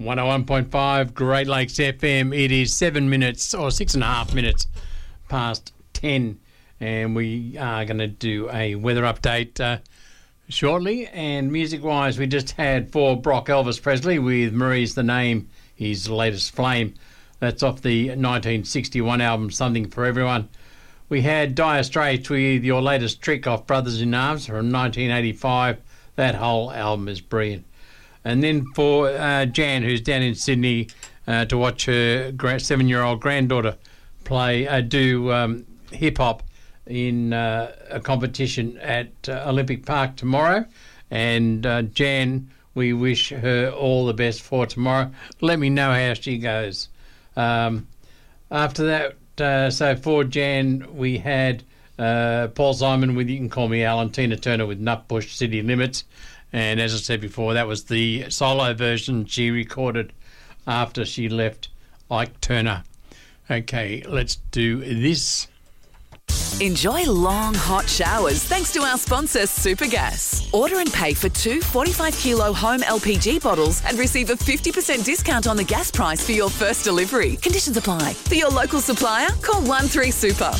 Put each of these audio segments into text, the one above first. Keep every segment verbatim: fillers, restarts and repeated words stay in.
one oh one point five Great Lakes F M. It is seven minutes or six and a half minutes past ten, and we are going to do a weather update uh, shortly. And music-wise, we just had for Brock Elvis Presley with Marie's the Name, his latest flame. That's off the nineteen sixty-one album Something for Everyone. We had Dire Straits with Your Latest Trick off Brothers in Arms from nineteen eighty-five. That whole album is brilliant. And then for uh, Jan, who's down in Sydney uh, to watch her gra- seven-year-old granddaughter play, uh, do um, hip-hop in uh, a competition at uh, Olympic Park tomorrow. And uh, Jan, we wish her all the best for tomorrow. Let me know how she goes. Um, after that, uh, so for Jan, we had uh, Paul Simon with You Can Call Me Alan, Tina Turner with Nutbush City Limits. And as I said before, that was the solo version she recorded after she left Ike Turner. Okay, let's do this. Enjoy long, hot showers thanks to our sponsor, Supergas. Order and pay for two forty-five kilo home L P G bottles and receive a fifty percent discount on the gas price for your first delivery. Conditions apply. For your local supplier, call one three super.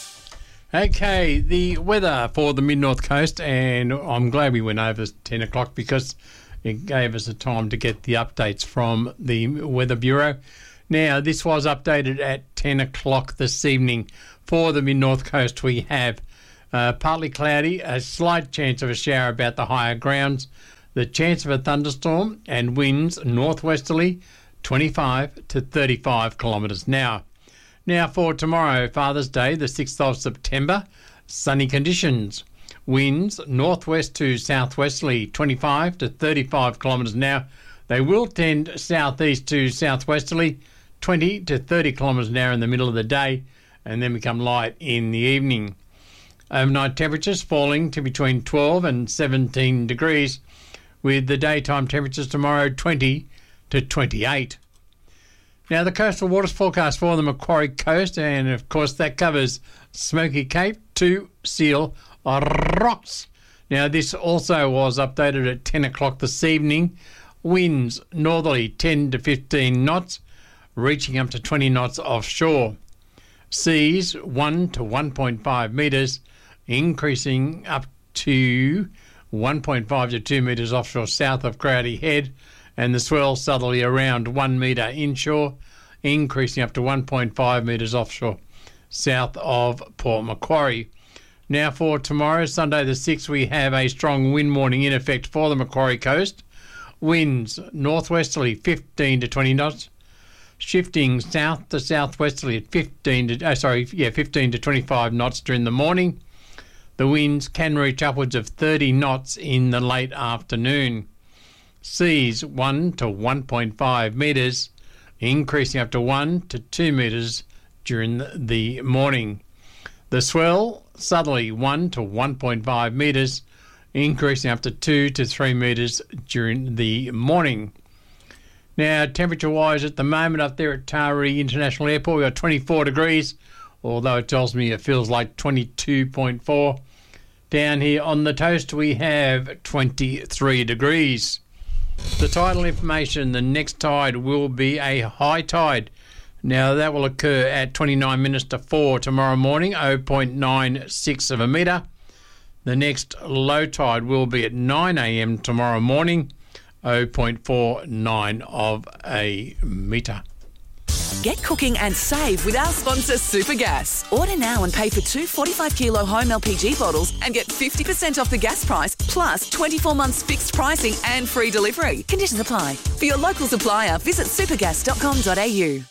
Okay, the weather for the Mid-North Coast, and I'm glad we went over ten o'clock because it gave us a time to get the updates from the Weather Bureau. Now, this was updated at ten o'clock this evening. For the Mid-North Coast, we have uh, partly cloudy, a slight chance of a shower about the higher grounds, the chance of a thunderstorm, and winds northwesterly twenty-five to thirty-five kilometres an hour. Now for tomorrow, Father's Day, the sixth of September, sunny conditions. Winds northwest to southwesterly, twenty-five to thirty-five kilometres an hour. They will tend southeast to southwesterly, twenty to thirty kilometres an hour in the middle of the day, and then become light in the evening. Overnight temperatures falling to between twelve and seventeen degrees, with the daytime temperatures tomorrow twenty to twenty-eight. Now, the coastal waters forecast for the Macquarie Coast, and of course that covers Smoky Cape to Seal Rocks. Now, this also was updated at ten o'clock this evening. Winds northerly ten to fifteen knots, reaching up to twenty knots offshore. Seas one to one point five metres, increasing up to one point five to two metres offshore south of Crowdy Head, and the swell southerly around one metre inshore, increasing up to one point five metres offshore south of Port Macquarie. Now for tomorrow, Sunday the sixth, we have a strong wind warning in effect for the Macquarie Coast. Winds northwesterly fifteen to twenty knots, shifting south to southwesterly at fifteen to oh, sorry, yeah, fifteen to twenty-five knots during the morning. The winds can reach upwards of thirty knots in the late afternoon. Seas one to one point five metres, increasing up to one to two metres during the morning. The swell southerly one to one point five metres, increasing up to two to three metres during the morning. Now, temperature-wise at the moment up there at Taree International Airport, we've got twenty-four degrees, although it tells me it feels like twenty-two point four. Down here on the toast, we have twenty-three degrees. The tidal information, the next tide will be a high tide. Now, that will occur at twenty-nine minutes to four tomorrow morning, zero point nine six of a metre. The next low tide will be at nine a.m. tomorrow morning, zero point four nine of a metre. Get cooking and save with our sponsor, Supergas. Order now and pay for two forty-five kilo home L P G bottles and get fifty percent off the gas price, plus twenty-four months fixed pricing and free delivery. Conditions apply. For your local supplier, visit supergas dot com dot a u.